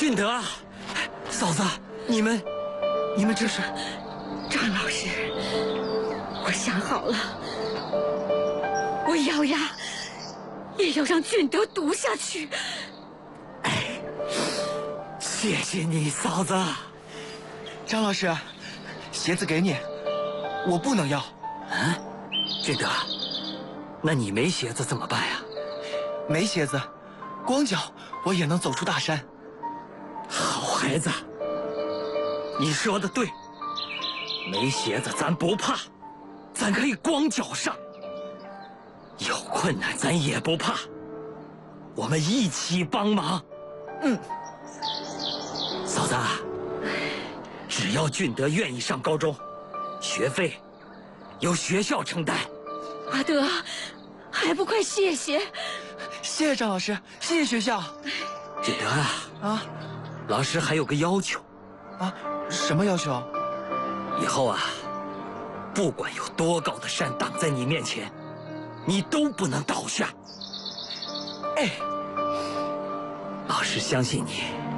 俊德啊，嫂子，你们这是？ 张老师，我想好了，我咬牙也要让俊德读下去。 哎，谢谢你，嫂子。 张老师，鞋子给你，我不能要。 嗯，俊德，那你没鞋子怎么办呀？ 没鞋子，光脚我也能走出大山。 好孩子，你说的对。没鞋子咱不怕，咱可以光脚上。有困难咱也不怕，我们一起帮忙。 嗯， 嫂子，只要俊德愿意上高中，学费由学校承担。 阿德，还不快谢谢！ 谢谢张老师，谢谢学校。 俊德啊， 啊， 老师还有个要求。 啊，什么要求？ 以后啊，不管有多高的山挡在你面前，你都不能倒下。 哎， 老师相信你。